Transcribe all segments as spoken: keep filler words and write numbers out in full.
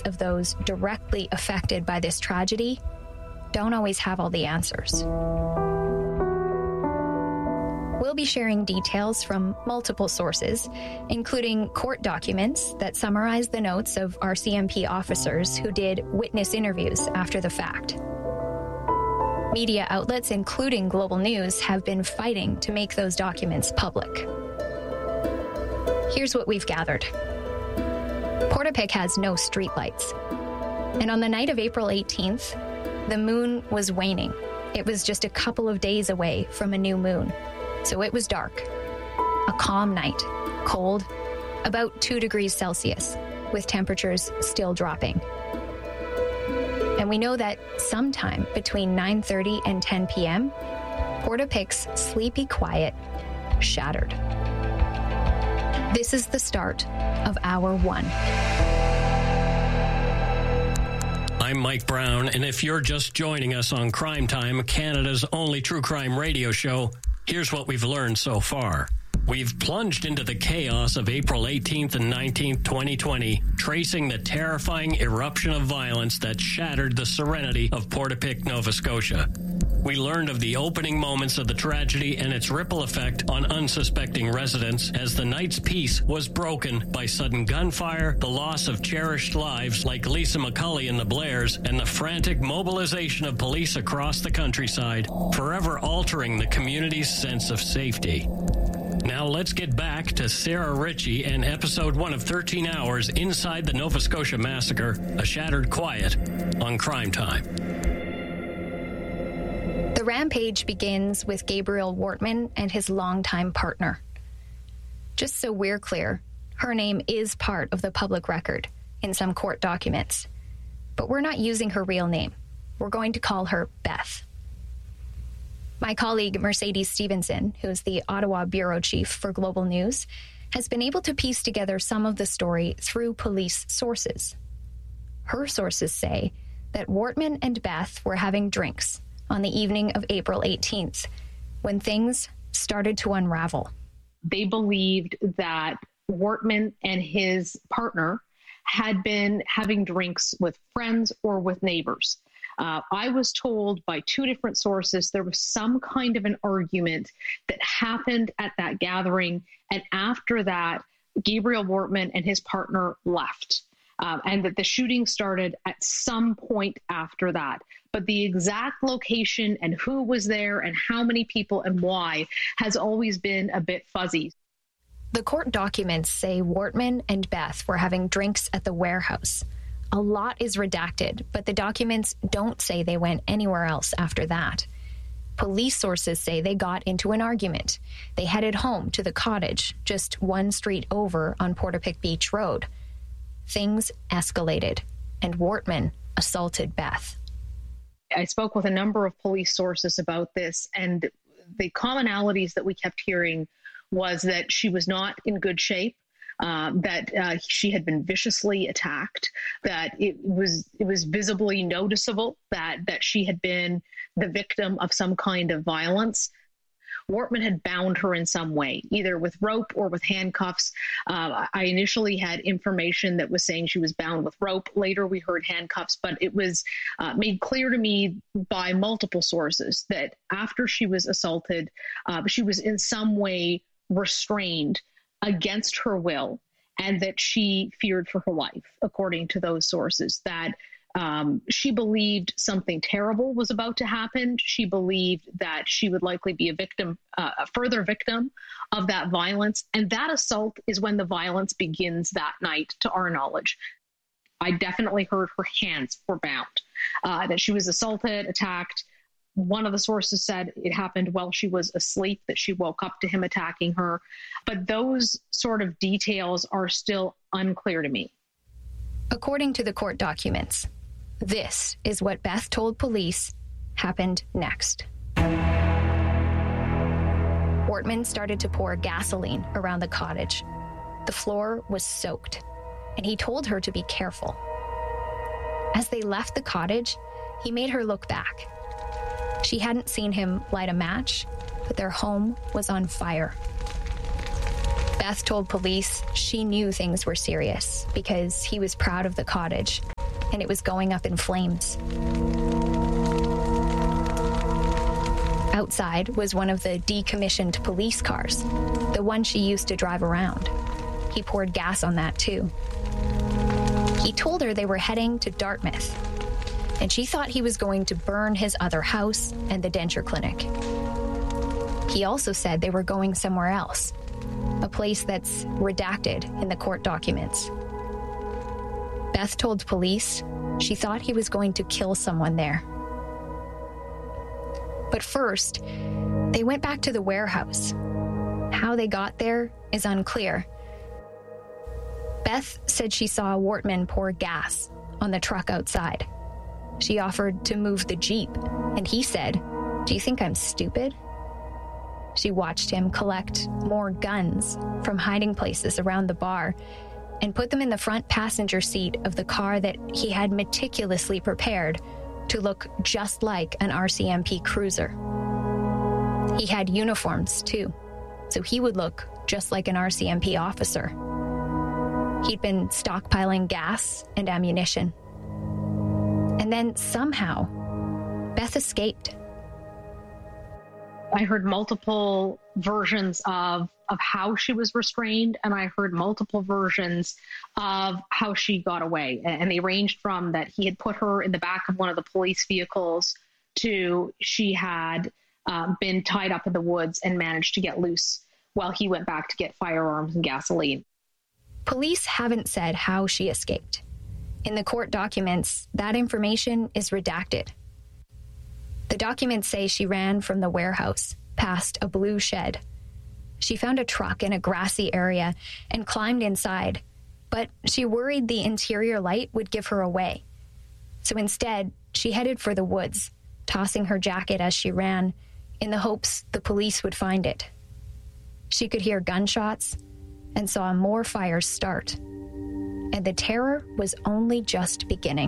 of those directly affected by this tragedy don't always have all the answers. We'll be sharing details from multiple sources, including court documents that summarize the notes of R C M P officers who did witness interviews after the fact. Media outlets, including Global News, have been fighting to make those documents public. Here's what we've gathered. Portapique has no streetlights. And on the night of April eighteenth, the moon was waning. It was just a couple of days away from a new moon. So it was dark. A calm night, cold, about two degrees Celsius, with temperatures still dropping. And we know that sometime between nine thirty and ten p.m., Portapique's sleepy quiet shattered. This is the start of Hour One. I'm Mike Brown, and if you're just joining us on Crime Time, Canada's only true crime radio show, here's what we've learned so far. We've plunged into the chaos of April eighteenth and nineteenth, twenty twenty, tracing the terrifying eruption of violence that shattered the serenity of Portapique, Nova Scotia. We learned of the opening moments of the tragedy and its ripple effect on unsuspecting residents as the night's peace was broken by sudden gunfire, the loss of cherished lives like Lisa McCulley and the Blairs, and the frantic mobilization of police across the countryside, forever altering the community's sense of safety. Now let's get back to Sarah Ritchie and episode one of thirteen hours Inside the Nova Scotia Massacre, A Shattered Quiet, on Crime Time. The rampage begins with Gabriel Wortman and his longtime partner. Just so we're clear, her name is part of the public record in some court documents, but we're not using her real name. We're going to call her Beth. My colleague Mercedes Stevenson, who is the Ottawa bureau chief for Global News, has been able to piece together some of the story through police sources. Her sources say that Wortman and Beth were having drinks on the evening of April eighteenth, when things started to unravel. They believed that Wortman and his partner had been having drinks with friends or with neighbors. Uh, I was told by two different sources there was some kind of an argument that happened at that gathering, and after that, Gabriel Wortman and his partner left, um, and that the shooting started at some point after that. But the exact location and who was there and how many people and why has always been a bit fuzzy. The court documents say Wortman and Beth were having drinks at the warehouse. A lot is redacted, but the documents don't say they went anywhere else after that. Police sources say they got into an argument. They headed home to the cottage just one street over on Portapique Beach Road. Things escalated, and Wortman assaulted Beth. I spoke with a number of police sources about this, and the commonalities that we kept hearing was that she was not in good shape. Uh, that uh, she had been viciously attacked, that it was it was visibly noticeable that that she had been the victim of some kind of violence. Wortman had bound her in some way, either with rope or with handcuffs. Uh, I initially had information that was saying she was bound with rope. Later, we heard handcuffs, but it was uh, made clear to me by multiple sources that after she was assaulted, uh, she was in some way restrained against her will, and that she feared for her life, according to those sources, that um, she believed something terrible was about to happen. She believed that she would likely be a victim, uh, a further victim of that violence. And that assault is when the violence begins that night, to our knowledge. I definitely heard her hands were bound, uh, that she was assaulted, attacked. One of the sources said it happened while she was asleep, that she woke up to him attacking her. But those sort of details are still unclear to me. According to the court documents, this is what Beth told police happened next. Wortman started to pour gasoline around the cottage. The floor was soaked, and he told her to be careful. As they left the cottage, he made her look back. She hadn't seen him light a match, but their home was on fire. Beth told police she knew things were serious because he was proud of the cottage and it was going up in flames. Outside was one of the decommissioned police cars, the one she used to drive around. He poured gas on that too. He told her they were heading to Dartmouth, and she thought he was going to burn his other house and the denture clinic. He also said they were going somewhere else, a place that's redacted in the court documents. Beth told police she thought he was going to kill someone there. But first, they went back to the warehouse. How they got there is unclear. Beth said she saw Wortman pour gas on the truck outside. She offered to move the Jeep, and he said, "Do you think I'm stupid?" She watched him collect more guns from hiding places around the bar and put them in the front passenger seat of the car that he had meticulously prepared to look just like an R C M P cruiser. He had uniforms, too, so he would look just like an R C M P officer. He'd been stockpiling gas and ammunition. And then somehow, Beth escaped. I heard multiple versions of, of how she was restrained, and I heard multiple versions of how she got away. And they ranged from that he had put her in the back of one of the police vehicles to she had um, been tied up in the woods and managed to get loose while he went back to get firearms and gasoline. Police haven't said how she escaped. In the court documents, that information is redacted. The documents say she ran from the warehouse, past a blue shed. She found a truck in a grassy area and climbed inside, but she worried the interior light would give her away. So instead, she headed for the woods, tossing her jacket as she ran, in the hopes the police would find it. She could hear gunshots and saw more fires start, and the terror was only just beginning.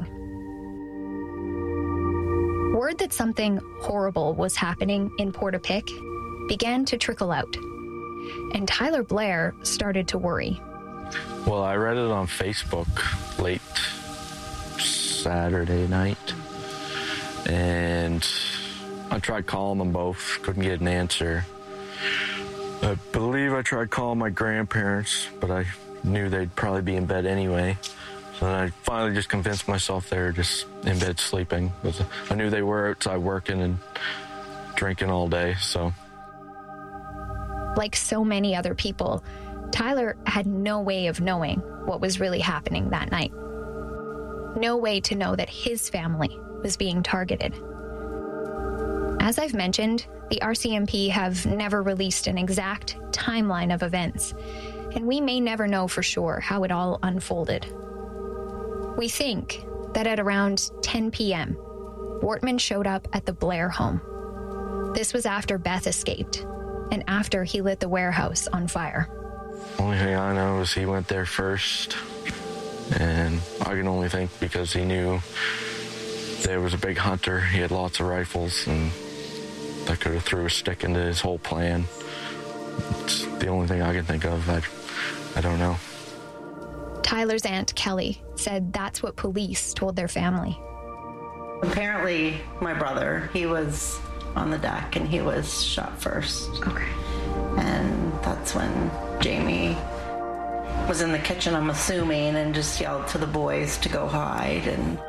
Word that something horrible was happening in Portapique began to trickle out, and Tyler Blair started to worry. Well, I read it on Facebook late Saturday night, and I tried calling them both, couldn't get an answer. I believe I tried calling my grandparents, but I knew they'd probably be in bed anyway. So then I finally just convinced myself they were just in bed sleeping. Because I knew they were outside working and drinking all day, so. Like so many other people, Tyler had no way of knowing what was really happening that night. No way to know that his family was being targeted. As I've mentioned, the R C M P have never released an exact timeline of events, and we may never know for sure how it all unfolded. We think that at around ten p.m., Wortman showed up at the Blair home. This was after Beth escaped, and after he lit the warehouse on fire. Only thing I know is he went there first, and I can only think because he knew there was a big hunter, he had lots of rifles, and that could have threw a stick into his whole plan. It's the only thing I can think of. I, I don't know. Tyler's aunt, Kelly, said that's what police told their family. Apparently, my brother, he was on the deck and he was shot first. Okay. And that's when Jamie was in the kitchen, I'm assuming, and just yelled to the boys to go hide. And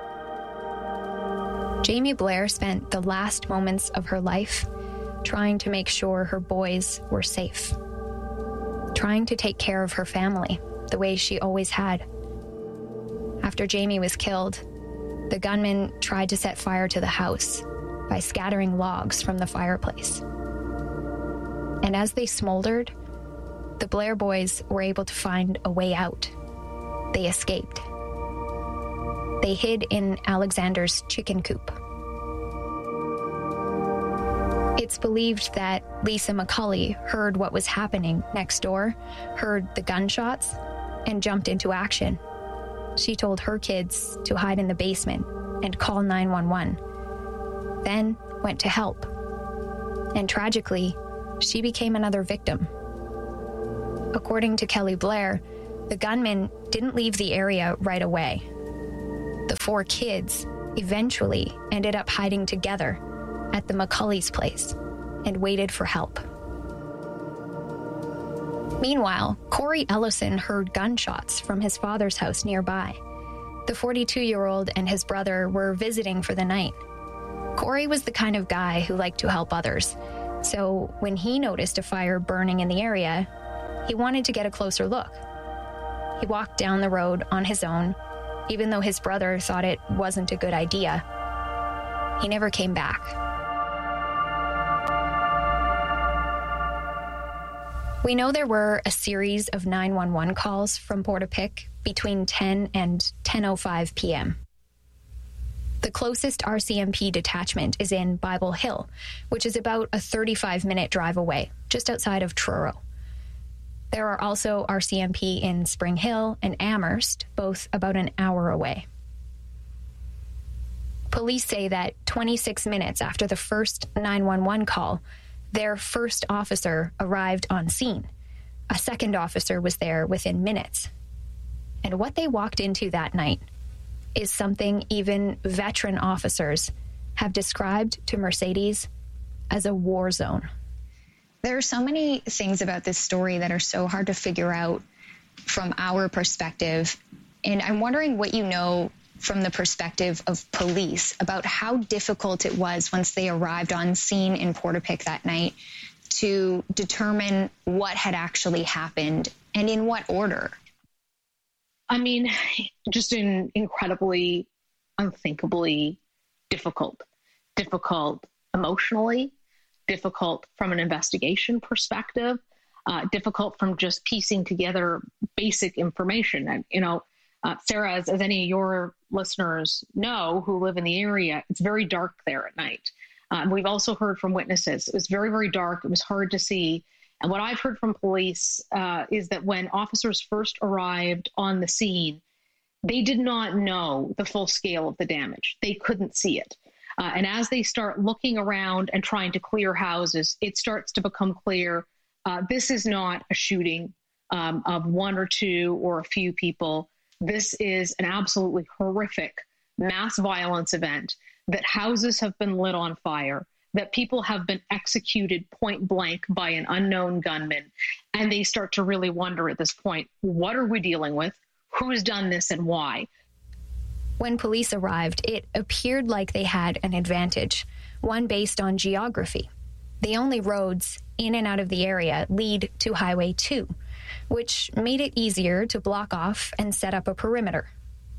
Jamie Blair spent the last moments of her life trying to make sure her boys were safe, trying to take care of her family the way she always had. After Jamie was killed, the gunman tried to set fire to the house by scattering logs from the fireplace. And as they smoldered, the Blair boys were able to find a way out. They escaped. They hid in Alexander's chicken coop. It's believed that Lisa McCulley heard what was happening next door, heard the gunshots, and jumped into action. She told her kids to hide in the basement and call nine one one, then went to help. And tragically, she became another victim. According to Kelly Blair, the gunman didn't leave the area right away. The four kids eventually ended up hiding together at the McCulley's place and waited for help. Meanwhile, Corey Ellison heard gunshots from his father's house nearby. The forty-two-year-old and his brother were visiting for the night. Corey was the kind of guy who liked to help others, so when he noticed a fire burning in the area, he wanted to get a closer look. He walked down the road on his own, even though his brother thought it wasn't a good idea. He never came back. We know there were a series of nine one one calls from Portapique between ten and ten oh five p.m. The closest R C M P detachment is in Bible Hill, which is about a thirty-five minute drive away, just outside of Truro. There are also R C M P in Spring Hill and Amherst, both about an hour away. Police say that twenty-six minutes after the first nine one one call, their first officer arrived on scene. A second officer was there within minutes. And what they walked into that night is something even veteran officers have described to Mercedes as a war zone. There are so many things about this story that are so hard to figure out from our perspective. And I'm wondering what you know from the perspective of police about how difficult it was once they arrived on scene in Portapique that night to determine what had actually happened and in what order. I mean, just in incredibly, unthinkably difficult, difficult emotionally, difficult from an investigation perspective, uh, difficult from just piecing together basic information. And, you know, uh, Sarah, as, as any of your listeners know who live in the area, it's very dark there at night. Um, we've also heard from witnesses. It was very, very dark. It was hard to see. And what I've heard from police uh, is that when officers first arrived on the scene, they did not know the full scale of the damage. They couldn't see it. Uh, and as they start looking around and trying to clear houses, it starts to become clear uh, this is not a shooting um, of one or two or a few people. This is an absolutely horrific mass violence event, that houses have been lit on fire, that people have been executed point blank by an unknown gunman. And they start to really wonder at this point, what are we dealing with? Who's done this and why? When police arrived, it appeared like they had an advantage, one based on geography. The only roads in and out of the area lead to Highway two, which made it easier to block off and set up a perimeter.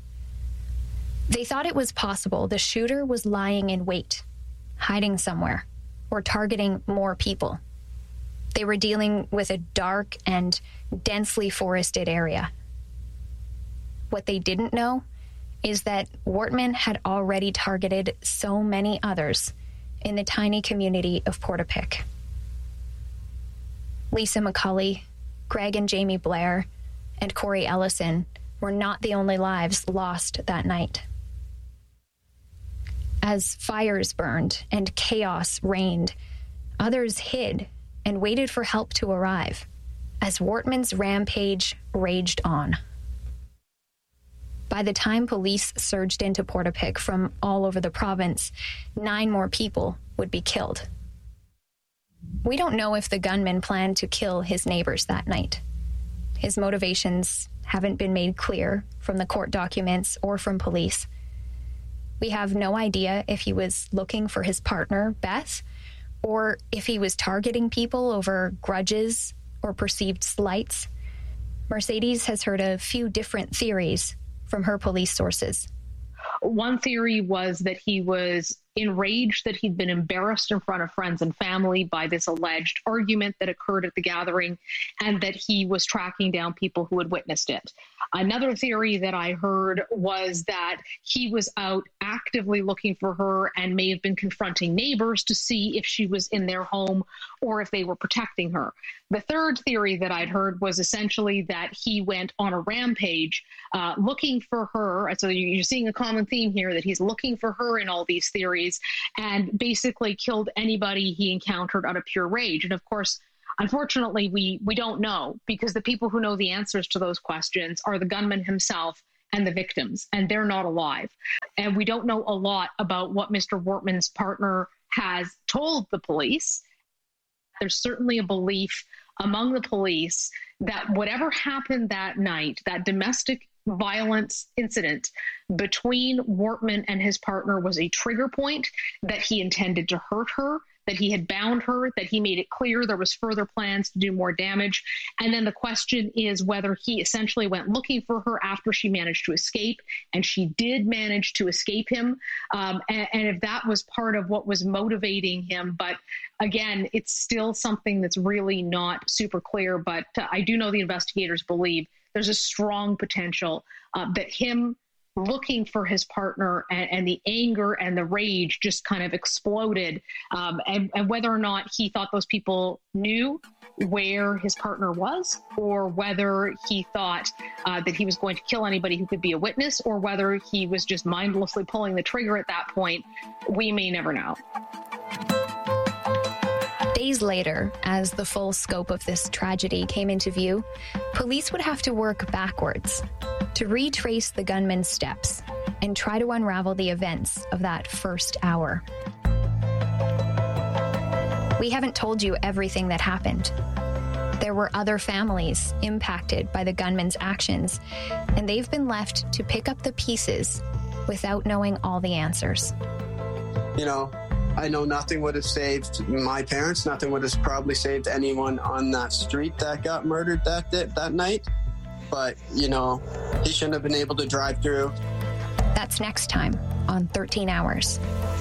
They thought it was possible the shooter was lying in wait, hiding somewhere, or targeting more people. They were dealing with a dark and densely forested area. What they didn't know is that Wortman had already targeted so many others in the tiny community of Portapique. Lisa McCulley, Greg and Jamie Blair, and Corey Ellison were not the only lives lost that night. As fires burned and chaos reigned, others hid and waited for help to arrive as Wortman's rampage raged on. By the time police surged into Portapique from all over the province, nine more people would be killed. We don't know if the gunman planned to kill his neighbors that night. His motivations haven't been made clear from the court documents or from police. We have no idea if he was looking for his partner, Beth, or if he was targeting people over grudges or perceived slights. Mercedes has heard a few different theories from her police sources. One theory was that he was enraged that he'd been embarrassed in front of friends and family by this alleged argument that occurred at the gathering, and that he was tracking down people who had witnessed it. Another theory that I heard was that he was out actively looking for her and may have been confronting neighbors to see if she was in their home or if they were protecting her. The third theory that I'd heard was essentially that he went on a rampage uh, looking for her. So you're seeing a common theme here, that he's looking for her in all these theories, and basically killed anybody he encountered out of pure rage. And of course, unfortunately, we we don't know, because the people who know the answers to those questions are the gunman himself and the victims, and they're not alive. And we don't know a lot about what Mister Wortman's partner has told the police. There's certainly a belief among the police that whatever happened that night, that domestic violence incident between Wortman and his partner was a trigger point, that he intended to hurt her, that he had bound her, that he made it clear there was further plans to do more damage. And then the question is whether he essentially went looking for her after she managed to escape, and she did manage to escape him. Um, and, and if that was part of what was motivating him. But again, it's still something that's really not super clear. But uh, I do know the investigators believe there's a strong potential uh, that him looking for his partner and, and the anger and the rage just kind of exploded. Um, and, and whether or not he thought those people knew where his partner was, or whether he thought uh, that he was going to kill anybody who could be a witness, or whether he was just mindlessly pulling the trigger at that point, we may never know. Days later, as the full scope of this tragedy came into view, police would have to work backwards to retrace the gunman's steps and try to unravel the events of that first hour. We haven't told you everything that happened. There were other families impacted by the gunman's actions, and they've been left to pick up the pieces without knowing all the answers. You know, I know nothing would have saved my parents. Nothing would have probably saved anyone on that street that got murdered that day, that night. But, you know, he shouldn't have been able to drive through. That's next time on thirteen hours.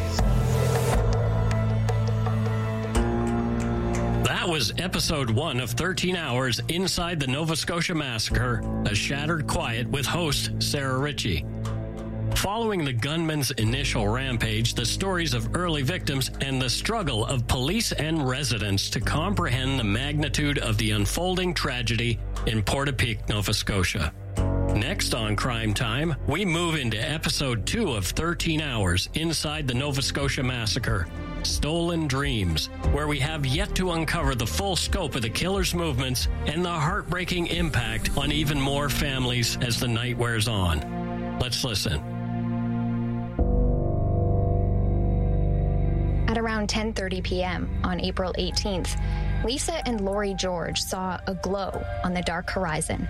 That was episode one of thirteen hours Inside the Nova Scotia Massacre, A Shattered Quiet with host Sarah Ritchie. Following the gunman's initial rampage, the stories of early victims, and the struggle of police and residents to comprehend the magnitude of the unfolding tragedy in Portapique, Nova Scotia. Next on Crime Time, we move into episode two of thirteen hours Inside the Nova Scotia Massacre, Stolen Dreams, where we have yet to uncover the full scope of the killer's movements and the heartbreaking impact on even more families as the night wears on. Let's listen. At around ten thirty p.m. on April eighteenth, Lisa and Lori George saw a glow on the dark horizon.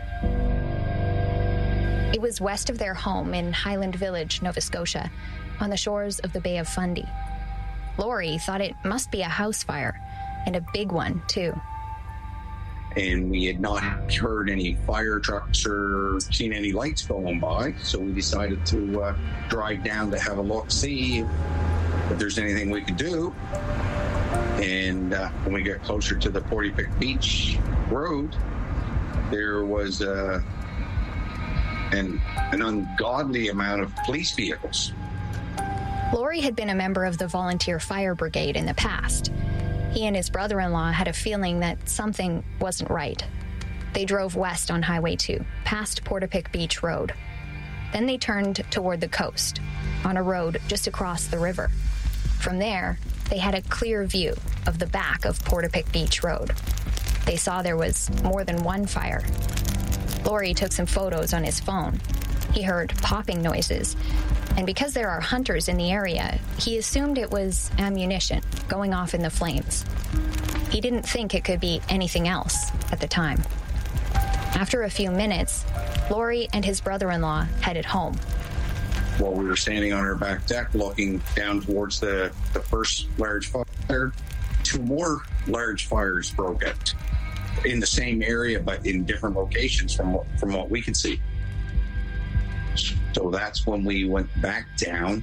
It was west of their home in Highland Village, Nova Scotia, on the shores of the Bay of Fundy. Lori thought it must be a house fire, and a big one, too. And we had not heard any fire trucks or seen any lights going by, so we decided to uh, drive down to have a look, see if there's anything we could do. And uh, when we got closer to the Portapique Beach Road, there was uh, an, an ungodly amount of police vehicles. Lori had been a member of the Volunteer Fire Brigade in the past. He and his brother-in-law had a feeling that something wasn't right. They drove west on Highway two, past Portapique Beach Road. Then they turned toward the coast, on a road just across the river. From there, they had a clear view of the back of Portapique Beach Road. They saw there was more than one fire. Lori took some photos on his phone. He heard popping noises, and because there are hunters in the area, he assumed it was ammunition going off in the flames. He didn't think it could be anything else at the time. After a few minutes, Lori and his brother-in-law headed home. While we were standing on our back deck looking down towards the, the first large fire, two more large fires broke out in the same area, but in different locations from what, from what we could see. So that's when we went back down.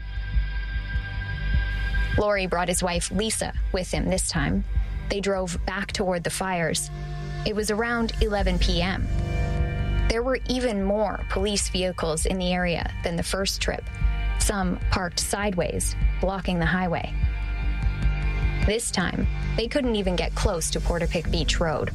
Lori brought his wife, Lisa, with him this time. They drove back toward the fires. It was around eleven p.m. There were even more police vehicles in the area than the first trip, some parked sideways, blocking the highway. This time, they couldn't even get close to Portapique Beach Road.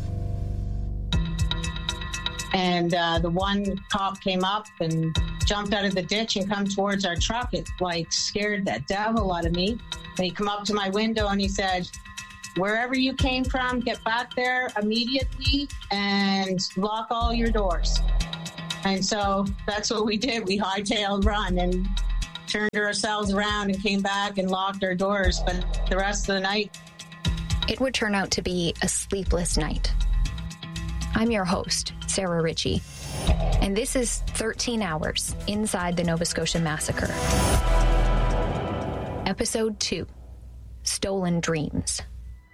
And uh, the one cop came up and jumped out of the ditch and come towards our truck. It like scared the devil out of me. And he come up to my window and he said, "Wherever you came from, get back there immediately and lock all your doors." And so that's what we did. We hightailed run and turned ourselves around and came back and locked our doors. But the rest of the night, it would turn out to be a sleepless night. I'm your host, Sarah Ritchie, and this is thirteen hours inside the Nova Scotia Massacre. Episode two, Stolen Dreams.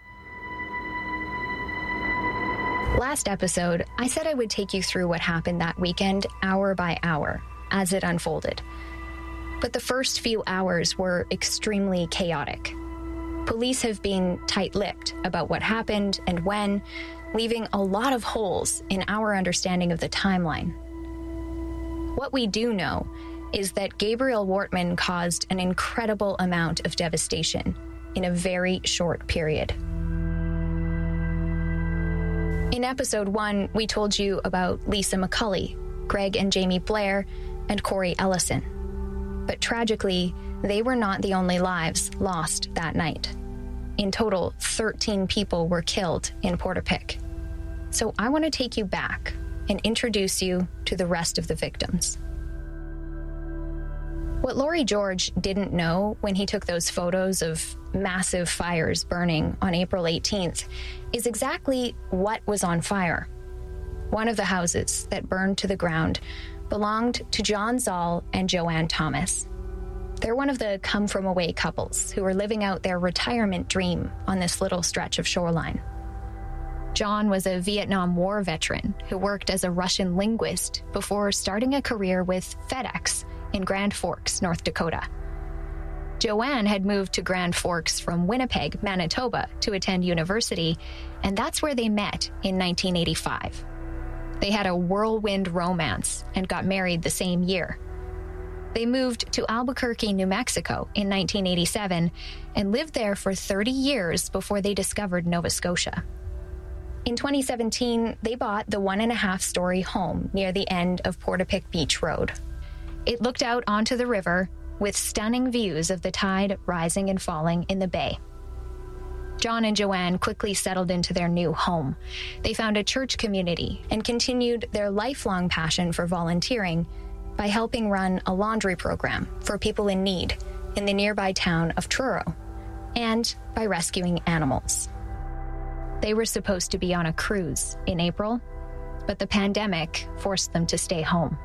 Last episode, I said I would take you through what happened that weekend, hour by hour, as it unfolded. But the first few hours were extremely chaotic. Police have been tight-lipped about what happened and when, leaving a lot of holes in our understanding of the timeline. What we do know is that Gabriel Wortman caused an incredible amount of devastation in a very short period. In episode one, we told you about Lisa McCulley, Greg and Jamie Blair, and Corey Ellison. But tragically, they were not the only lives lost that night. In total, thirteen people were killed in Portapique. So I want to take you back and introduce you to the rest of the victims. What Laurie George didn't know when he took those photos of massive fires burning on April eighteenth is exactly what was on fire. One of the houses that burned to the ground belonged to John Zoll and Joanne Thomas. They're one of the come-from-away couples who were living out their retirement dream on this little stretch of shoreline. John was a Vietnam War veteran who worked as a Russian linguist before starting a career with FedEx in Grand Forks, North Dakota. Joanne had moved to Grand Forks from Winnipeg, Manitoba, to attend university, and that's where they met in nineteen eighty-five. They had a whirlwind romance and got married the same year. They moved to Albuquerque, New Mexico in nineteen eighty-seven and lived there for thirty years before they discovered Nova Scotia. In twenty seventeen, they bought the one and a half story home near the end of Portapique Beach Road. It looked out onto the river with stunning views of the tide rising and falling in the bay. John and Joanne quickly settled into their new home. They found a church community and continued their lifelong passion for volunteering by helping run a laundry program for people in need in the nearby town of Truro, and by rescuing animals. They were supposed to be on a cruise in April, but the pandemic forced them to stay home.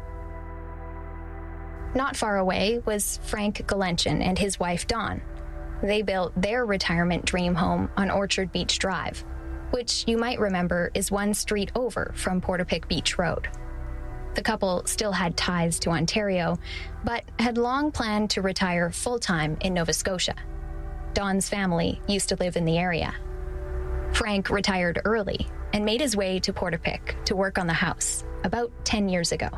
Not far away was Frank Galenchen and his wife Dawn. They built their retirement dream home on Orchard Beach Drive, which you might remember is one street over from Portapique Beach Road. The couple still had ties to Ontario, but had long planned to retire full-time in Nova Scotia. Dawn's family used to live in the area. Frank retired early and made his way to Portapique to work on the house about ten years ago.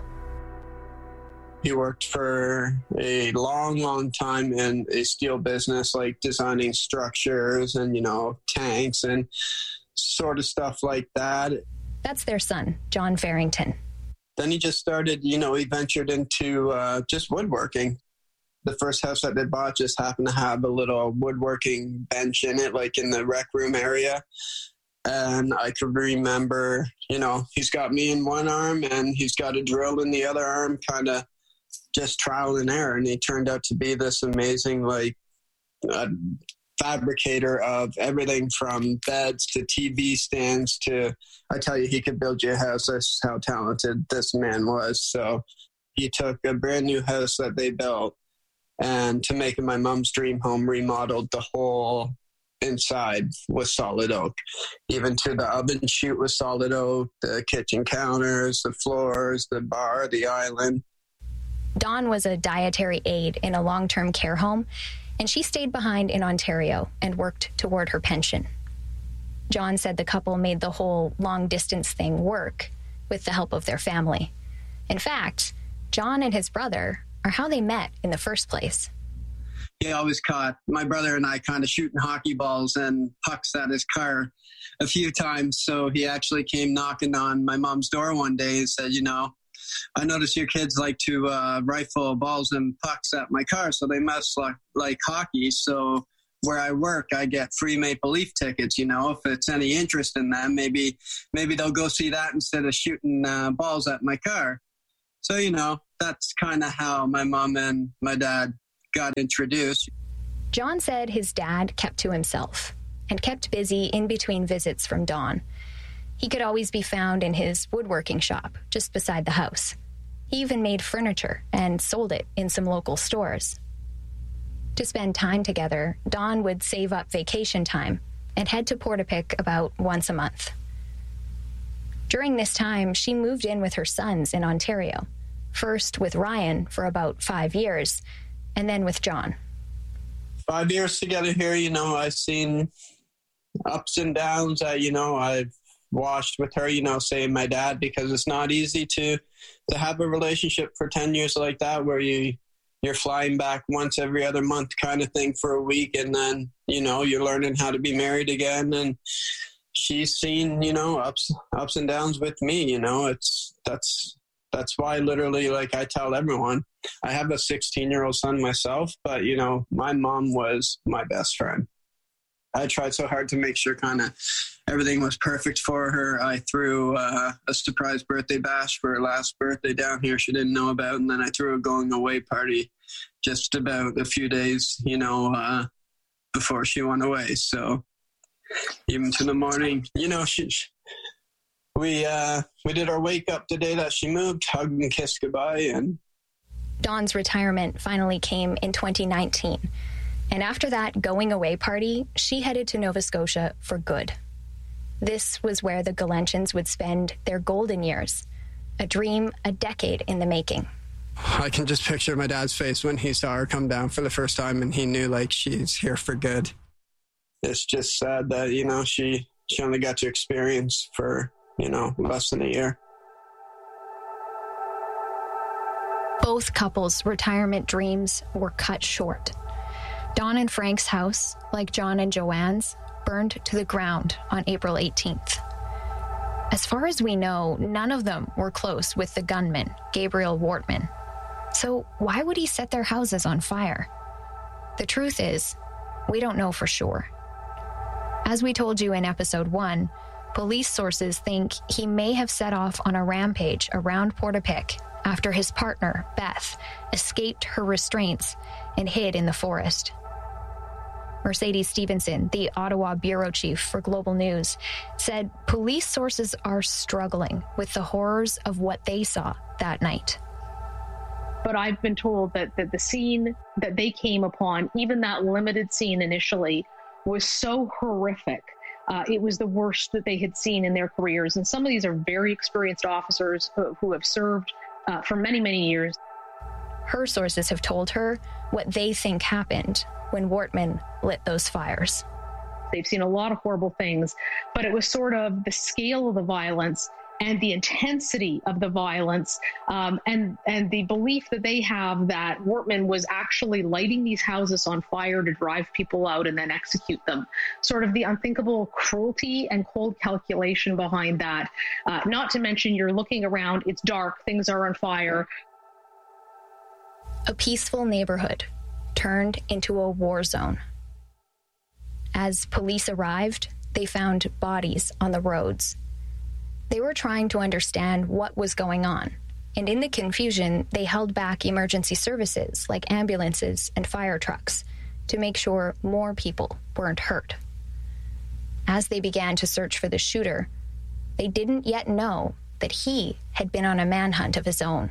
He worked for a long, long time in a steel business, like designing structures and, you know, tanks and sort of stuff like that. That's their son, John Farrington. Then he just started, you know, he ventured into uh, just woodworking. The first house that they bought just happened to have a little woodworking bench in it, like in the rec room area. And I could remember, you know, he's got me in one arm and he's got a drill in the other arm, kind of just trial and error. And he turned out to be this amazing, like, uh, fabricator of everything from beds to T V stands to, I tell you, he could build you a house. That's how talented this man was. So he took a brand new house that they built and to make it my mom's dream home, remodeled the whole inside with solid oak. Even to the oven chute was solid oak, the kitchen counters, the floors, the bar, the island. Dawn was a dietary aide in a long-term care home, and she stayed behind in Ontario and worked toward her pension. John said the couple made the whole long-distance thing work with the help of their family. In fact, John and his brother are how they met in the first place. He always caught my brother and I kind of shooting hockey balls and pucks at his car a few times. So he actually came knocking on my mom's door one day and said, you know, I notice your kids like to uh, rifle balls and pucks at my car, so they must like, like hockey. So where I work, I get free Maple Leaf tickets. You know, if it's any interest in them, maybe maybe they'll go see that instead of shooting uh, balls at my car. So, you know, that's kind of how my mom and my dad got introduced. John said his dad kept to himself and kept busy in between visits from Dawn. He could always be found in his woodworking shop just beside the house. He even made furniture and sold it in some local stores. To spend time together, Dawn would save up vacation time and head to Portapique about once a month. During this time, she moved in with her sons in Ontario, first with Ryan for about five years, and then with John. Five years together here, you know, I've seen ups and downs. I, you know, I've watched with her, you know, saying my dad, because it's not easy to to have a relationship for ten years like that, where you, you're flying back once every other month kind of thing for a week, and then, you know, you're learning how to be married again. And she's seen, you know, ups ups and downs with me, you know. It's that's that's why literally, like, I tell everyone, I have a sixteen-year-old son myself, but, you know, my mom was my best friend. I tried so hard to make sure kind of everything was perfect for her. I threw uh, a surprise birthday bash for her last birthday down here she didn't know about, and then I threw a going away party just about a few days, you know, uh, before she went away. So even to the morning, you know, she, she we uh, we did our wake up the day that she moved, hugged and kissed goodbye. And Dawn's retirement finally came in twenty nineteen. And after that going away party, she headed to Nova Scotia for good. This was where the Galenchans would spend their golden years, a dream a decade in the making. I can just picture my dad's face when he saw her come down for the first time, and he knew, like, she's here for good. It's just sad that, you know, she, she only got to experience for, you know, less than a year. Both couples' retirement dreams were cut short. Dawn and Frank's house, like John and Joanne's, burned to the ground on April eighteenth. As far as we know, none of them were close with the gunman, Gabriel Wortman. So why would he set their houses on fire? The truth is, we don't know for sure. As we told you in episode one, police sources think he may have set off on a rampage around Portapique after his partner, Beth, escaped her restraints and hid in the forest. Mercedes Stevenson, the Ottawa bureau chief for Global News, said police sources are struggling with the horrors of what they saw that night. But I've been told that, that the scene that they came upon, even that limited scene initially, was so horrific. Uh, it was the worst that they had seen in their careers. And some of these are very experienced officers who, who have served uh, for many, many years. Her sources have told her what they think happened when Wortman lit those fires. They've seen a lot of horrible things, but it was sort of the scale of the violence and the intensity of the violence, um, and and the belief that they have that Wortman was actually lighting these houses on fire to drive people out and then execute them. Sort of the unthinkable cruelty and cold calculation behind that. Uh, not to mention, you're looking around, it's dark, things are on fire. A peaceful neighborhood turned into a war zone. As police arrived, they found bodies on the roads. They were trying to understand what was going on, and in the confusion, they held back emergency services like ambulances and fire trucks to make sure more people weren't hurt. As they began to search for the shooter, they didn't yet know that he had been on a manhunt of his own.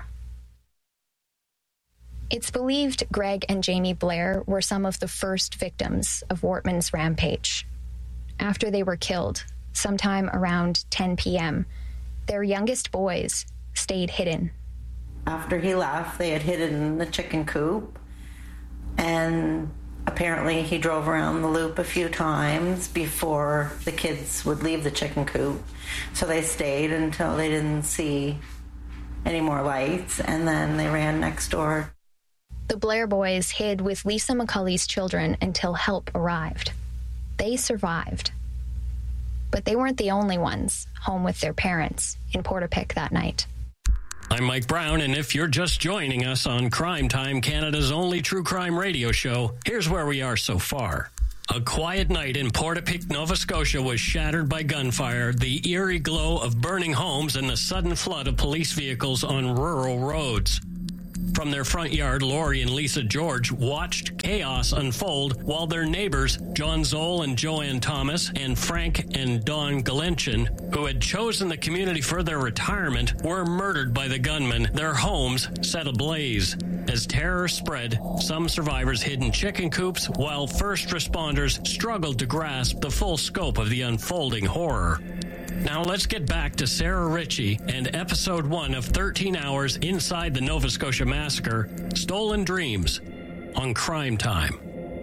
It's believed Greg and Jamie Blair were some of the first victims of Wortman's rampage. After they were killed, sometime around ten p.m., their youngest boys stayed hidden. After he left, they had hidden in the chicken coop, and apparently he drove around the loop a few times before the kids would leave the chicken coop. So they stayed until they didn't see any more lights, and then they ran next door. The Blair boys hid with Lisa McCulley's children until help arrived. They survived. But they weren't the only ones home with their parents in Portapique that night. I'm Mike Brown, and if you're just joining us on Crime Time, Canada's only true crime radio show, here's where we are so far. A quiet night in Portapique, Nova Scotia was shattered by gunfire, the eerie glow of burning homes, and the sudden flood of police vehicles on rural roads. From their front yard, Lori and Lisa George watched chaos unfold while their neighbors, John Zoll and Joanne Thomas, and Frank and Dawn Galenchin, who had chosen the community for their retirement, were murdered by the gunman, their homes set ablaze. As terror spread, some survivors hid in chicken coops, while first responders struggled to grasp the full scope of the unfolding horror. Now let's get back to Sarah Ritchie and episode one of thirteen hours Inside the Nova Scotia Massacre, Stolen Dreams, on Crime Time.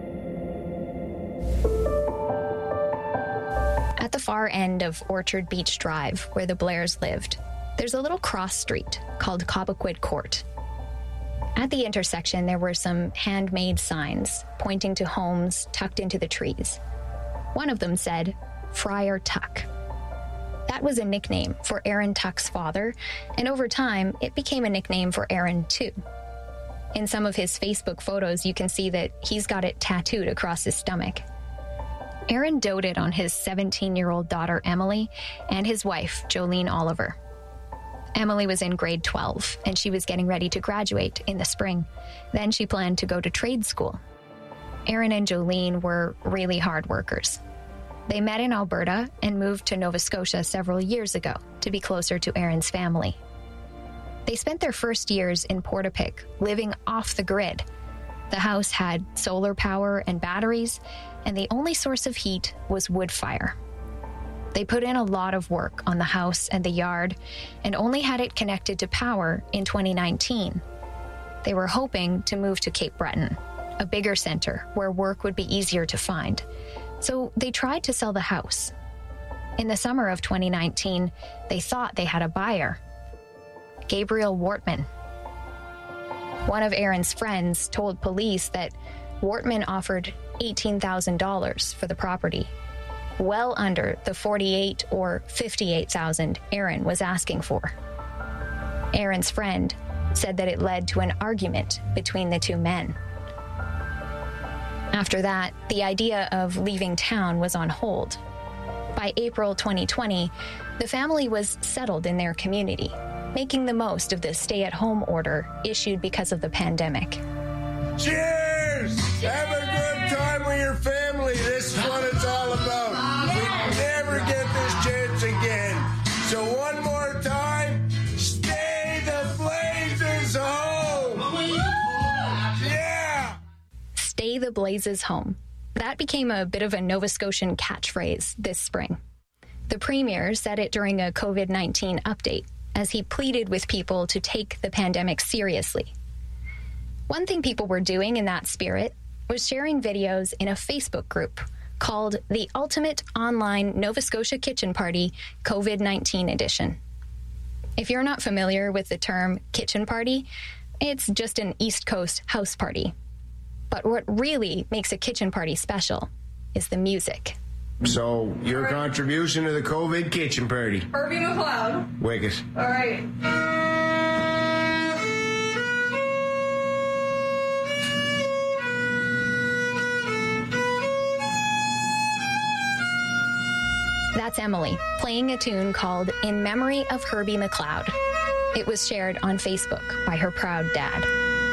At the far end of Orchard Beach Drive, where the Blairs lived, there's a little cross street called Cobequid Court. At the intersection, there were some handmade signs pointing to homes tucked into the trees. One of them said, Friar Tuck. That was a nickname for Aaron Tuck's father, and over time, it became a nickname for Aaron, too. In some of his Facebook photos, you can see that he's got it tattooed across his stomach. Aaron doted on his seventeen-year-old daughter, Emily, and his wife, Jolene Oliver. Emily was in grade twelve, and she was getting ready to graduate in the spring. Then she planned to go to trade school. Aaron and Jolene were really hard workers. They met in Alberta and moved to Nova Scotia several years ago to be closer to Aaron's family. They spent their first years in Portapique living off the grid. The house had solar power and batteries, and the only source of heat was wood fire. They put in a lot of work on the house and the yard and only had it connected to power in twenty nineteen. They were hoping to move to Cape Breton, a bigger center where work would be easier to find. So they tried to sell the house. In the summer of twenty nineteen, they thought they had a buyer. Gabriel Wortman. One of Aaron's friends told police that Wortman offered eighteen thousand dollars for the property, well under the forty-eight thousand or fifty-eight thousand dollars Aaron was asking for. Aaron's friend said that it led to an argument between the two men. After that, the idea of leaving town was on hold. By April twenty twenty, the family was settled in their community, making the most of the stay-at-home order issued because of the pandemic. Cheers! Have a good time with your family. This is what it's all about. We never get this chance again. So one more time, stay the blazes home! Yeah! Stay the blazes home. That became a bit of a Nova Scotian catchphrase this spring. The Premier said it during a covid nineteen update, as he pleaded with people to take the pandemic seriously. One thing people were doing in that spirit was sharing videos in a Facebook group called the Ultimate Online Nova Scotia Kitchen Party covid nineteen Edition. If you're not familiar with the term kitchen party, it's just an East Coast house party. But what really makes a kitchen party special is the music. So, your right. contribution to the COVID kitchen party. Herbie McLeod. Wicked. All right. That's Emily, playing a tune called In Memory of Herbie McLeod. It was shared on Facebook by her proud dad.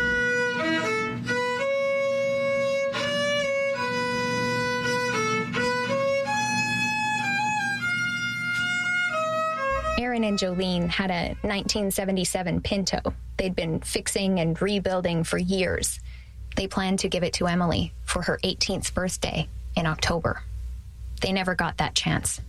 Aaron and Jolene had a nineteen seventy-seven Pinto they'd been fixing and rebuilding for years. They planned to give it to Emily for her eighteenth birthday in October. They never got that chance.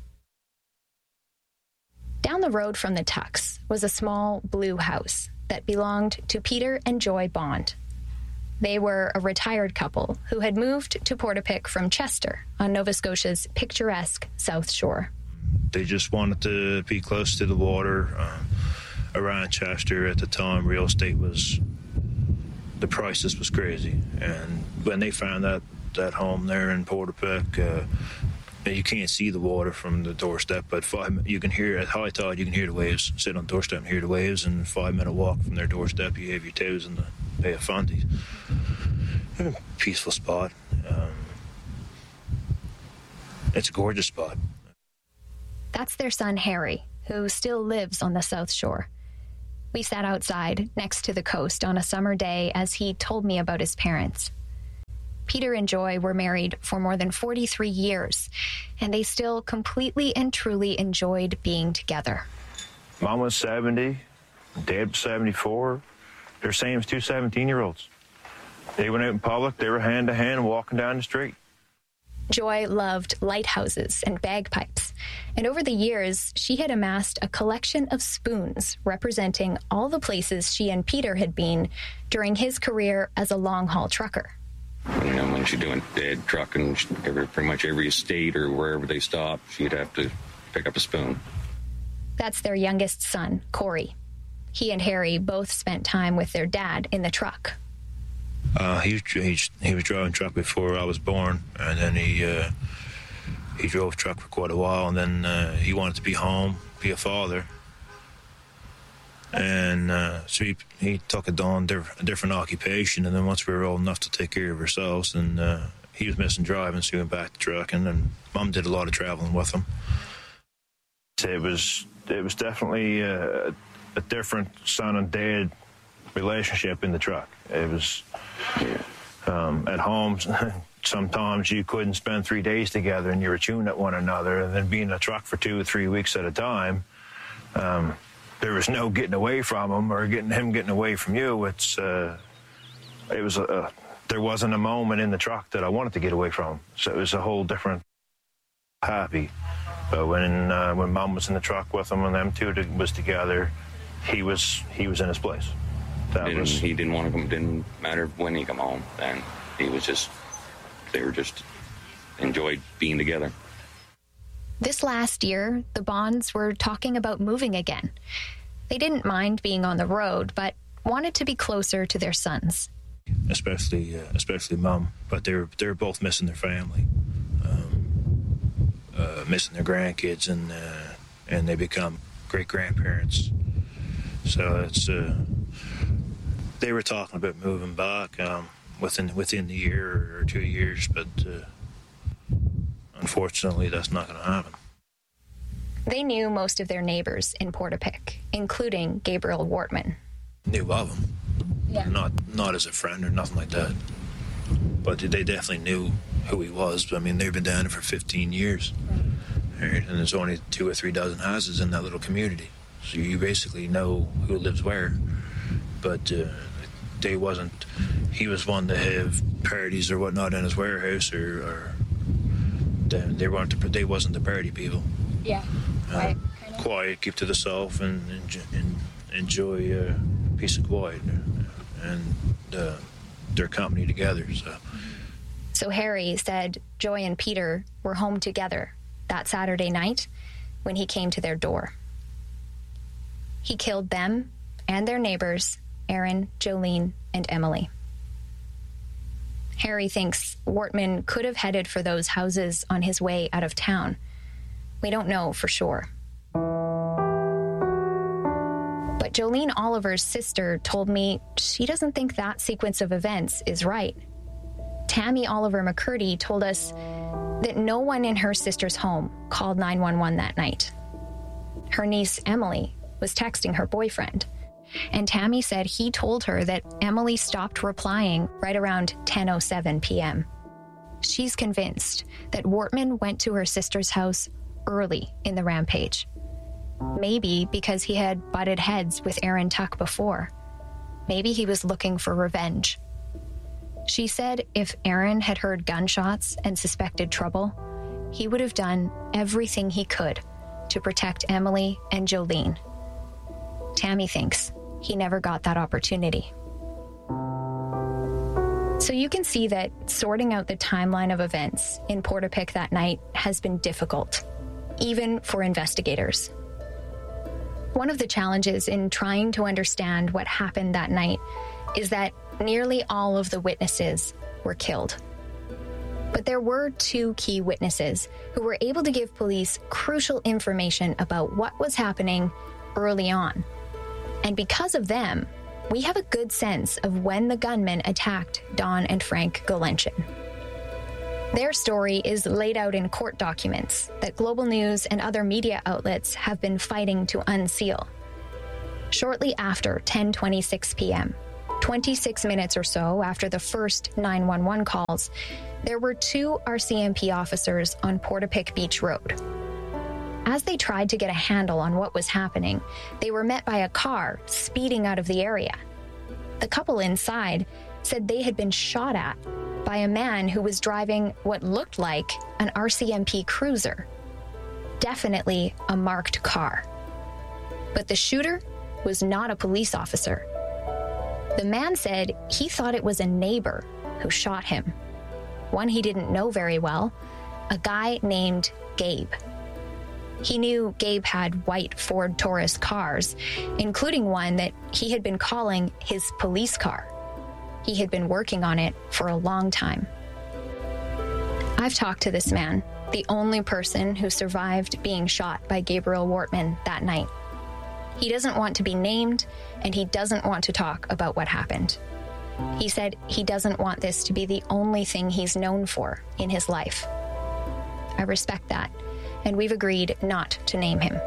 Down the road from the Tucks was a small blue house that belonged to Peter and Joy Bond. They were a retired couple who had moved to Portapique from Chester on Nova Scotia's picturesque South Shore. They just wanted to be close to the water. Uh, around Chester at the time, real estate was, the prices was crazy. And when they found that, that home there in Portapique, uh, you can't see the water from the doorstep, but five, you can hear, at high tide, you can hear the waves. Sit on the doorstep and hear the waves, and five-minute walk from their doorstep, you have your toes in the Bay of Fundy. Peaceful spot. Um, it's a gorgeous spot. That's their son, Harry, who still lives on the South Shore. We sat outside next to the coast on a summer day as he told me about his parents. Peter and Joy were married for more than forty-three years, and they still completely and truly enjoyed being together. Mom was seventy, Dad was seventy-four. They're same as two seventeen-year-olds. They went out in public, they were hand-to-hand walking down the street. Joy loved lighthouses and bagpipes, and over the years, she had amassed a collection of spoons representing all the places she and Peter had been during his career as a long-haul trucker. You know, when she's doing dead trucking, every, pretty much every state or wherever they stop, she'd have to pick up a spoon. That's their youngest son, Corey. He and Harry both spent time with their dad in the truck. Uh, he, he he was driving truck before I was born, and then he uh, he drove truck for quite a while, and then uh, he wanted to be home, be a father, and uh, so he he took it on a different occupation. And then once we were old enough to take care of ourselves, and uh, he was missing driving, so he went back to trucking, and Mom did a lot of traveling with him. So it was it was definitely a, a different son and dad relationship in the truck. It was um, at home. Sometimes you couldn't spend three days together, and you were chewing at one another. And then being in a truck for two or three weeks at a time, um, there was no getting away from him or getting him getting away from you. It's uh, it was a, a there wasn't a moment in the truck that I wanted to get away from. So it was a whole different happy. But when uh, when Mom was in the truck with him and them two was together, he was he was in his place. That didn't, was, he didn't want to come. Didn't matter when he come home. And he was just. They were just enjoyed being together. This last year, the Bonds were talking about moving again. They didn't mind being on the road, but wanted to be closer to their sons. Especially, uh, especially Mom. But they were they were both missing their family, um, uh, missing their grandkids, and uh, and they become great grandparents. So it's uh, they were talking about moving back. Um, within within the year or two years, but uh, unfortunately that's not going to happen. They knew most of their neighbors in Portapique, including Gabriel Wortman. Knew of him. Yeah. Not not as a friend or nothing like that. But they definitely knew who he was. I mean, they've been down there for fifteen years. Right. Right? And there's only two or three dozen houses in that little community. So you basically know who lives where. But uh, they wasn't, he was one to have parties or whatnot in his warehouse, or, or they, they weren't, the, they wasn't the party people. Yeah, quiet, uh, kind of. Quiet, keep to themselves and, and, and enjoy uh, peace and quiet and uh, their company together. So. so Harry said Joy and Peter were home together that Saturday night when he came to their door. He killed them and their neighbors, Aaron, Jolene, and Emily. Harry thinks Wortman could have headed for those houses on his way out of town. We don't know for sure. But Jolene Oliver's sister told me she doesn't think that sequence of events is right. Tammy Oliver McCurdy told us that no one in her sister's home called nine one one that night. Her niece, Emily, was texting her boyfriend. And Tammy said he told her that Emily stopped replying right around ten oh seven p.m. She's convinced that Wortman went to her sister's house early in the rampage. Maybe because he had butted heads with Aaron Tuck before. Maybe he was looking for revenge. She said if Aaron had heard gunshots and suspected trouble, he would have done everything he could to protect Emily and Jolene. Tammy thinks he never got that opportunity. So you can see that sorting out the timeline of events in Portapique that night has been difficult, even for investigators. One of the challenges in trying to understand what happened that night is that nearly all of the witnesses were killed. But there were two key witnesses who were able to give police crucial information about what was happening early on. And because of them, we have a good sense of when the gunman attacked Don and Frank Golenchin. Their story is laid out in court documents that Global News and other media outlets have been fighting to unseal. Shortly after ten twenty-six p.m., twenty-six minutes or so after the first nine one one calls, there were two R C M P officers on Portapique Beach Road. As they tried to get a handle on what was happening, they were met by a car speeding out of the area. The couple inside said they had been shot at by a man who was driving what looked like an R C M P cruiser. Definitely a marked car. But the shooter was not a police officer. The man said he thought it was a neighbor who shot him. One he didn't know very well, a guy named Gabe. He knew Gabe had white Ford Taurus cars, including one that he had been calling his police car. He had been working on it for a long time. I've talked to this man, the only person who survived being shot by Gabriel Wortman that night. He doesn't want to be named, and he doesn't want to talk about what happened. He said he doesn't want this to be the only thing he's known for in his life. I respect that, and we've agreed not to name him.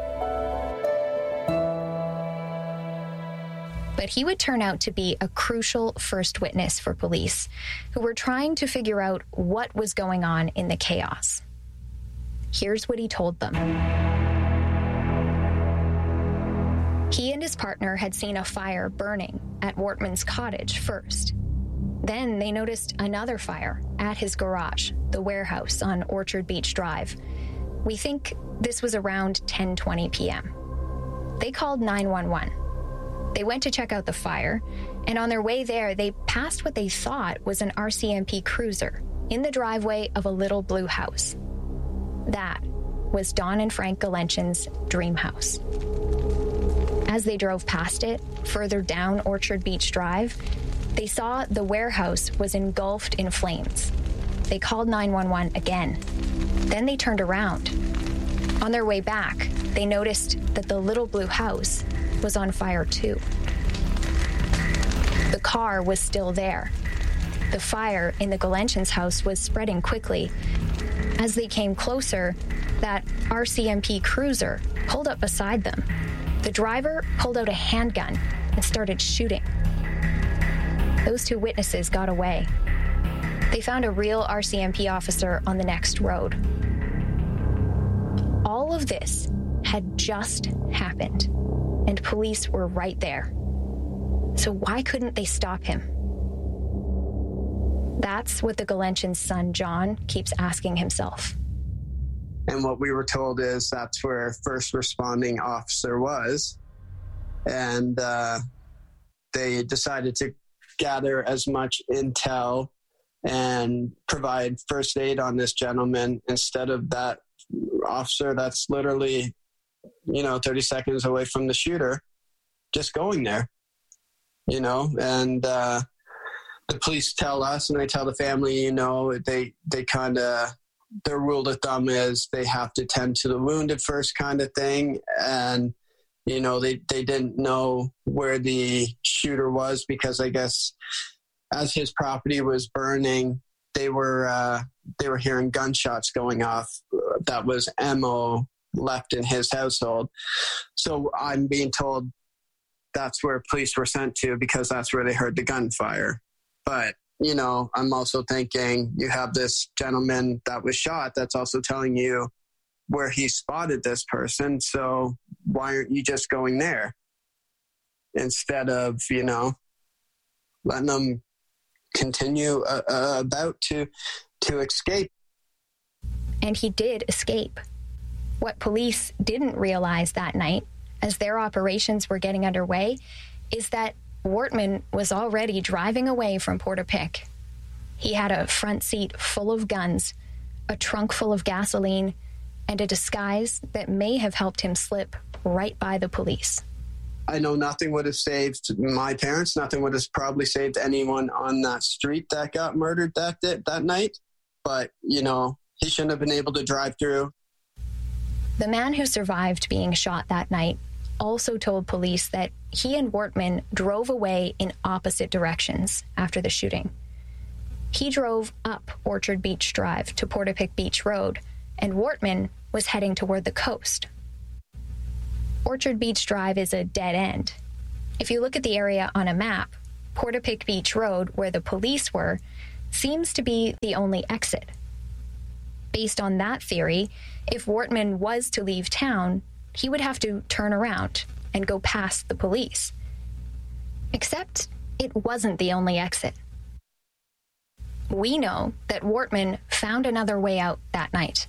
But he would turn out to be a crucial first witness for police, who were trying to figure out what was going on in the chaos. Here's what he told them. He and his partner had seen a fire burning at Wortman's cottage first. Then they noticed another fire at his garage, the warehouse on Orchard Beach Drive. We think this was around ten twenty p.m. They called nine one one. They went to check out the fire, and on their way there, they passed what they thought was an R C M P cruiser in the driveway of a little blue house. That was Don and Frank Galenchin's dream house. As they drove past it, further down Orchard Beach Drive, they saw the warehouse was engulfed in flames. They called nine one one again. Then they turned around. On their way back, they noticed that the little blue house was on fire too. The car was still there. The fire in the Galenchins' house was spreading quickly. As they came closer, that R C M P cruiser pulled up beside them. The driver pulled out a handgun and started shooting. Those two witnesses got away. They found a real R C M P officer on the next road. All of this had just happened, and police were right there. So why couldn't they stop him? That's what the Galenchin's son, John, keeps asking himself. And what we were told is that's where first responding officer was. And uh, they decided to gather as much intel and provide first aid on this gentleman instead of that officer that's literally, you know, thirty seconds away from the shooter, just going there, you know, and uh, the police tell us and they tell the family, you know, they, they kind of, their rule of thumb is they have to tend to the wounded first kind of thing. And, you know, they, they didn't know where the shooter was because I guess as his property was burning, they were, uh, they were hearing gunshots going off. That was ammo left in his household. So I'm being told that's where police were sent to because that's where they heard the gunfire. But, you know, I'm also thinking you have this gentleman that was shot that's also telling you where he spotted this person. So why aren't you just going there instead of, you know, letting them continue uh, uh, about to to escape? And he did escape. What police didn't realize that night, as their operations were getting underway, is that Wortman was already driving away from Portapique. He had a front seat full of guns, a trunk full of gasoline, and a disguise that may have helped him slip right by the police. I know nothing would have saved my parents. Nothing would have probably saved anyone on that street that got murdered that that night. But, you know, he shouldn't have been able to drive through. The man who survived being shot that night also told police that he and Wortman drove away in opposite directions after the shooting. He drove up Orchard Beach Drive to Portapique Beach Road, and Wortman was heading toward the coast. Orchard Beach Drive is a dead end. If you look at the area on a map, Portapique Beach Road, where the police were, seems to be the only exit. Based on that theory, if Wortman was to leave town, he would have to turn around and go past the police. Except it wasn't the only exit. We know that Wortman found another way out that night.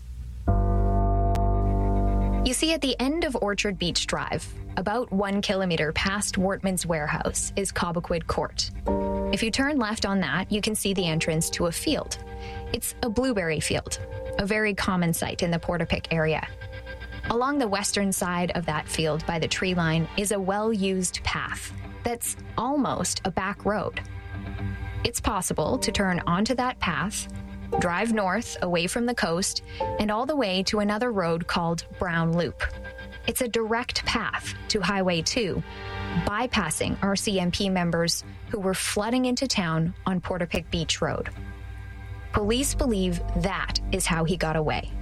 You see, at the end of Orchard Beach Drive, about one kilometer past Wortman's warehouse, is Cobequid Court. If you turn left on that, you can see the entrance to a field. It's a blueberry field, a very common sight in the Portapique area. Along the western side of that field by the tree line is a well-used path that's almost a back road. It's possible to turn onto that path, drive north away from the coast, and all the way to another road called Brown Loop. It's a direct path to Highway two, bypassing R C M P members who were flooding into town on Portapique Beach Road. Police believe that is how he got away.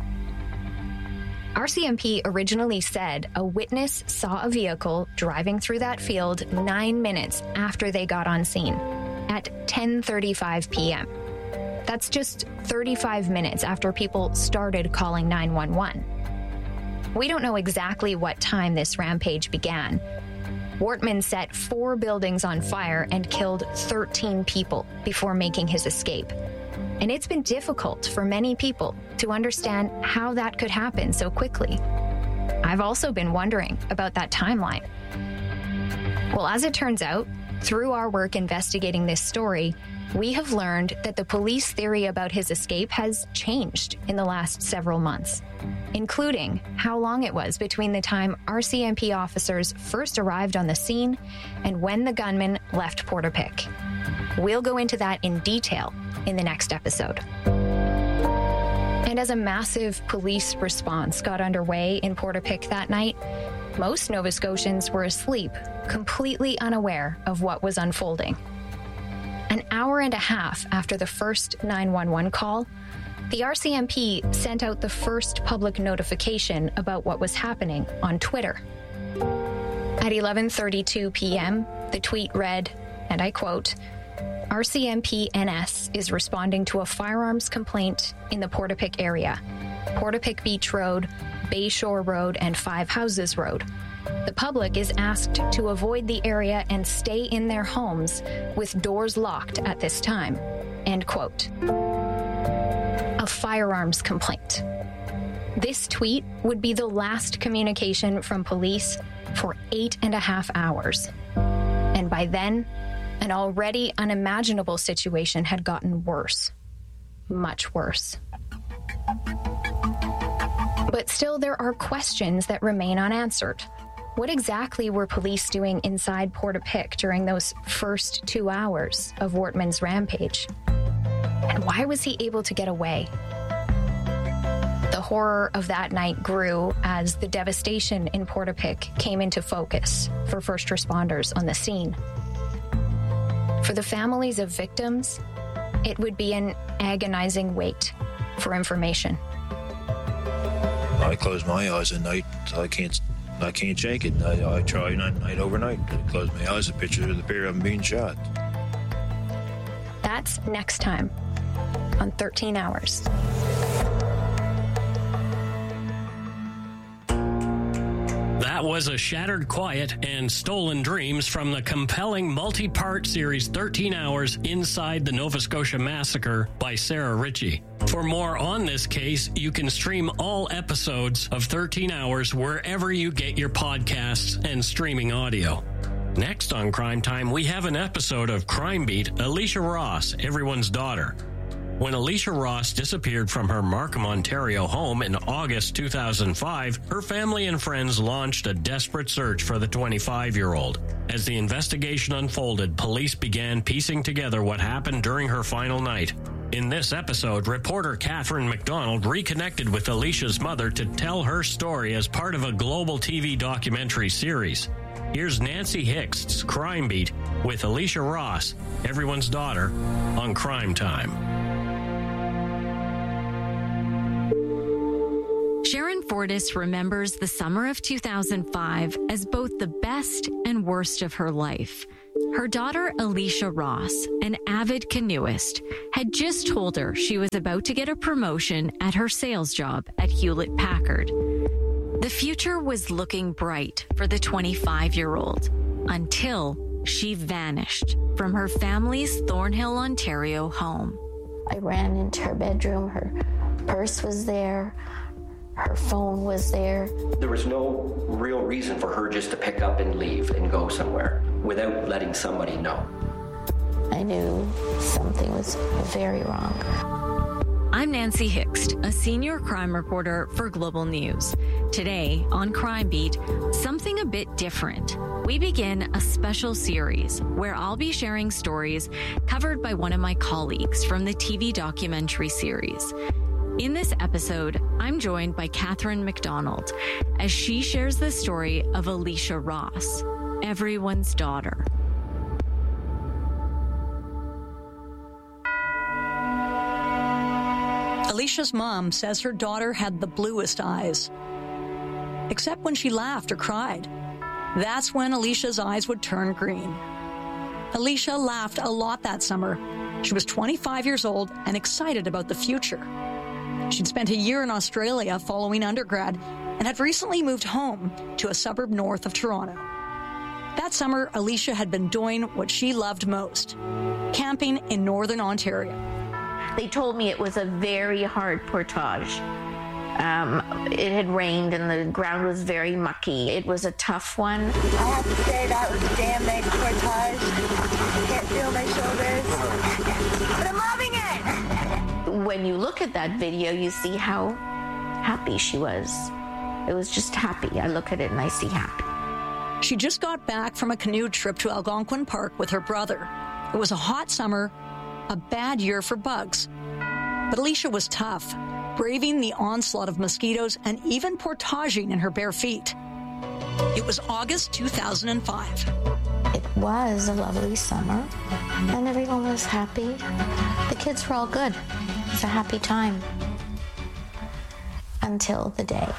R C M P originally said a witness saw a vehicle driving through that field nine minutes after they got on scene, at ten thirty-five p.m. That's just thirty-five minutes after people started calling nine one one. We don't know exactly what time this rampage began. Wortman set four buildings on fire and killed thirteen people before making his escape. And it's been difficult for many people to understand how that could happen so quickly. I've also been wondering about that timeline. Well, as it turns out, through our work investigating this story, we have learned that the police theory about his escape has changed in the last several months, including how long it was between the time R C M P officers first arrived on the scene and when the gunman left Portapique. We'll go into that in detail in the next episode. And as a massive police response got underway in Portapique that night, most Nova Scotians were asleep, completely unaware of what was unfolding. An hour and a half after the first nine one one call, the R C M P sent out the first public notification about what was happening on Twitter. At eleven thirty-two p.m., the tweet read, and I quote, "R C M P N S is responding to a firearms complaint in the Portapique area, Portapique Beach Road, Bayshore Road, and Five Houses Road. The public is asked to avoid the area and stay in their homes with doors locked at this time." End quote. A firearms complaint. This tweet would be the last communication from police for eight and a half hours. And by then, an already unimaginable situation had gotten worse. Much worse. But still, there are questions that remain unanswered. What exactly were police doing inside Portapique during those first two hours of Wortman's rampage? And why was he able to get away? The horror of that night grew as the devastation in Portapique came into focus for first responders on the scene. For the families of victims, it would be an agonizing wait for information. I close my eyes at night. I can't I can't shake it. I, I try night, night overnight. I close my eyes, a picture of the pair of them being shot. That's next time on thirteen hours. That was A Shattered Quiet and Stolen Dreams from the compelling multi-part series thirteen hours Inside the Nova Scotia Massacre by Sarah Ritchie. For more on this case, you can stream all episodes of thirteen hours wherever you get your podcasts and streaming audio. Next on Crime Time, we have an episode of Crime Beat, Alicia Ross, Everyone's Daughter. When Alicia Ross disappeared from her Markham, Ontario home in August two thousand five, her family and friends launched a desperate search for the twenty-five-year-old. As the investigation unfolded, police began piecing together what happened during her final night. In this episode, reporter Catherine McDonald reconnected with Alicia's mother to tell her story as part of a global T V documentary series. Here's Nancy Hicks's Crime Beat with Alicia Ross, Everyone's Daughter, on Crime Time. Fortis remembers the summer of two thousand five as both the best and worst of her life. Her daughter, Alicia Ross, an avid canoeist, had just told her she was about to get a promotion at her sales job at Hewlett Packard. The future was looking bright for the twenty-five-year-old until she vanished from her family's Thornhill, Ontario home. I ran into her bedroom. Her purse was there. Her phone was there. There was no real reason for her just to pick up and leave and go somewhere without letting somebody know. I knew something was very wrong. I'm Nancy Hixt, a senior crime reporter for Global News. Today on Crime Beat, something a bit different. We begin a special series where I'll be sharing stories covered by one of my colleagues from the T V documentary series. In this episode, I'm joined by Catherine McDonald as she shares the story of Alicia Ross, everyone's daughter. Alicia's mom says her daughter had the bluest eyes, except when she laughed or cried. That's when Alicia's eyes would turn green. Alicia laughed a lot that summer. She was twenty-five years old and excited about the future. She'd spent a year in Australia following undergrad and had recently moved home to a suburb north of Toronto. That summer, Alicia had been doing what she loved most, camping in northern Ontario. They told me it was a very hard portage. Um, it had rained and the ground was very mucky. It was a tough one. I have to say that was a damn nice portage. Can't feel my shoulders, but I'm loving it. When you look at that video, you see how happy she was. It was just happy. I look at it and I see happy. She just got back from a canoe trip to Algonquin Park with her brother. It was a hot summer, a bad year for bugs. But Alicia was tough, braving the onslaught of mosquitoes and even portaging in her bare feet. It was August two thousand five. It was a lovely summer, and everyone was happy. The kids were all good. It was a happy time. Until the day.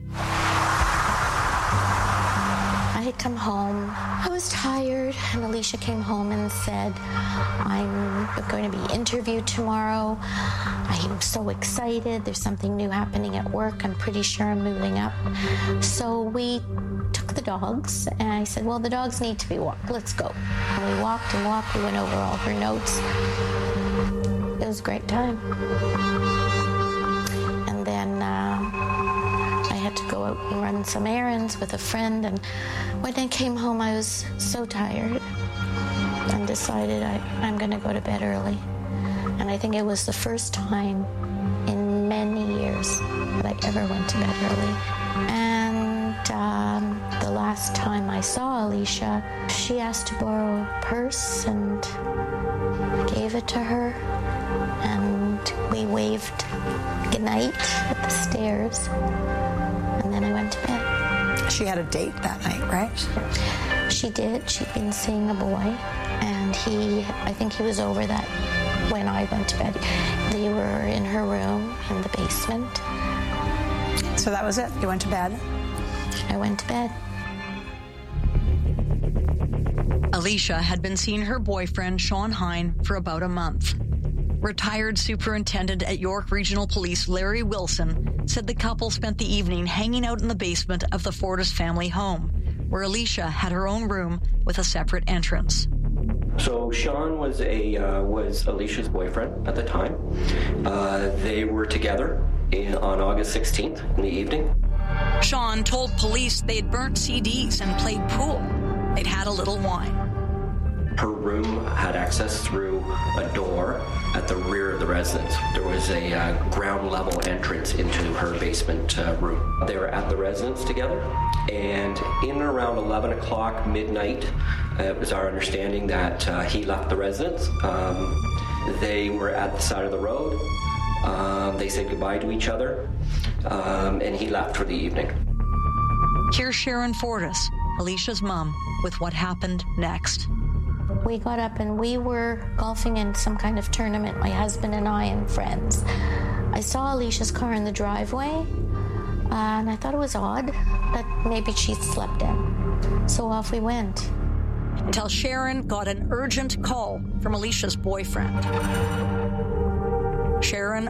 I had come home. I was tired, and Alicia came home and said, I'm going to be interviewed tomorrow. I'm so excited. There's something new happening at work. I'm pretty sure I'm moving up. So we took the dogs, and I said, well, the dogs need to be walked. Let's go. And we walked and walked. We went over all her notes. It was a great time. And then uh, I had to go out and run some errands with a friend, and when I came home, I was so tired and decided I, I'm going to go to bed early. And I think it was the first time in many years that I ever went to bed early. And um, the last time I saw Alicia, she asked to borrow a purse, and I gave it to her. And we waved goodnight at the stairs. And then I went to bed. She had a date that night, right? She did. She'd been seeing a boy, and he, I think he was over that when I went to bed. They were in her room in the basement. So that was it? You went to bed? I went to bed. Alicia had been seeing her boyfriend, Sean Hine, for about a month. Retired Superintendent at York Regional Police Larry Wilson said the couple spent the evening hanging out in the basement of the Fortis family home, where Alicia had her own room with a separate entrance. So Sean was a uh, was Alicia's boyfriend at the time. Uh, they were together in, on August sixteenth in the evening. Sean told police they'd burnt C Ds and played pool. They'd had a little wine. Her room had access through a door at the rear of the residence. There was a uh, ground level entrance into her basement uh, room. They were at the residence together, and in and around eleven o'clock midnight, uh, it was our understanding that uh, he left the residence. Um, they were at the side of the road. Um, they said goodbye to each other, um, and he left for the evening. Here's Sharon Fortis, Alicia's mom, with what happened next. We got up and we were golfing in some kind of tournament, my husband and I and friends. I saw Alicia's car in the driveway. Uh, and I thought it was odd that maybe she slept in. So off we went. Until Sharon got an urgent call from Alicia's boyfriend. Sharon